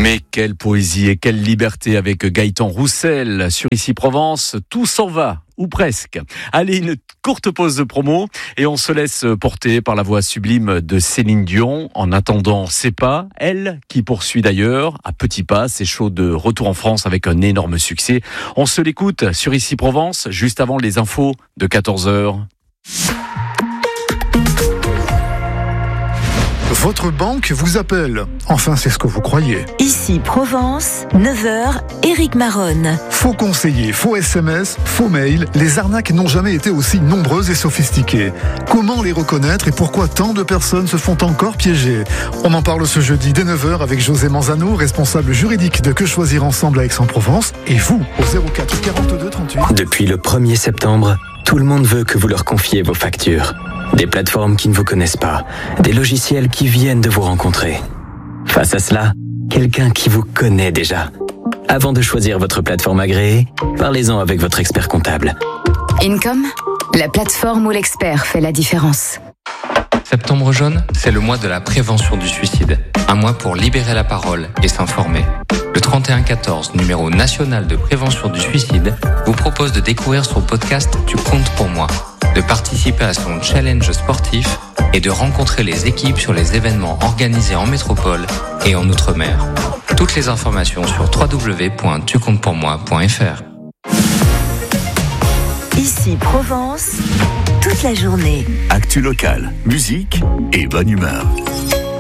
Mais quelle poésie et quelle liberté avec Gaëtan Roussel sur Ici Provence. Tout s'en va, ou presque. Allez, une courte pause de promo et on se laisse porter par la voix sublime de Céline Dion. En attendant ses pas, elle qui poursuit d'ailleurs à petits pas ses shows de retour en France avec un énorme succès. On se l'écoute sur Ici Provence, juste avant les infos de 14h. Votre banque vous appelle. Enfin, c'est ce que vous croyez. Ici Provence, 9h, Éric Maronne. Faux conseillers, faux SMS, faux mails, les arnaques n'ont jamais été aussi nombreuses et sophistiquées. Comment les reconnaître et pourquoi tant de personnes se font encore piéger ? On en parle ce jeudi dès 9h avec José Manzano, responsable juridique de Que Choisir Ensemble à Aix-en-Provence, et vous au 04 42 38. Depuis le 1er septembre, tout le monde veut que vous leur confiez vos factures. Des plateformes qui ne vous connaissent pas, des logiciels qui viennent de vous rencontrer. Face à cela, quelqu'un qui vous connaît déjà. Avant de choisir votre plateforme agréée, parlez-en avec votre expert comptable. Income, la plateforme où l'expert fait la différence. Septembre jaune, c'est le mois de la prévention du suicide. Un mois pour libérer la parole et s'informer. Le 3114, numéro national de prévention du suicide, vous propose de découvrir son podcast Tu comptes pour moi, de participer à son challenge sportif et de rencontrer les équipes sur les événements organisés en métropole et en Outre-mer. Toutes les informations sur www.tucomptepourmoi.fr. Ici Provence, toute la journée. Actu locale, musique et bonne humeur.